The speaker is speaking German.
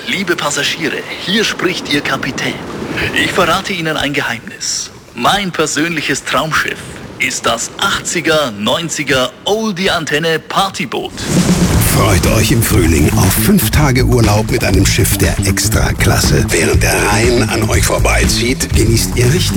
liebe Passagiere, hier spricht Ihr Kapitän. Ich verrate Ihnen ein Geheimnis. Mein persönliches Traumschiff ist das 80er, 90er Oldie-Antenne Partyboot. Freut euch im Frühling auf 5 Tage Urlaub mit einem Schiff der Extraklasse. Während der Rhein an euch vorbeizieht, genießt ihr richtig